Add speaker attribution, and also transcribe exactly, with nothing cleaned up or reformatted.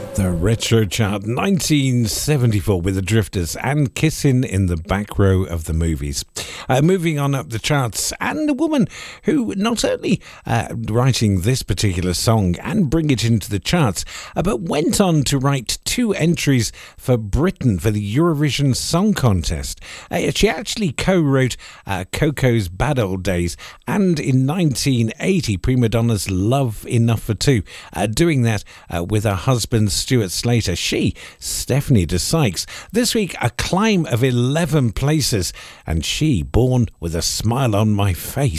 Speaker 1: The Retro Chart nineteen seventy-four with the Drifters and Kissing in the Back Row of the Movies. Uh, moving on up the charts, and a woman who not only uh, writing this particular song and bring it into the charts, uh, but went on to write two entries for Britain for the Eurovision Song Contest. Uh, she actually co-wrote uh, Coco's Bad Old Days and in nineteen eighty Prima Donna's Love Enough for Two, uh, doing that uh, with her husband Stuart Slater. She, Stephanie de Sykes, this week a climb of eleven places, and she, Born with a Smile on My Face.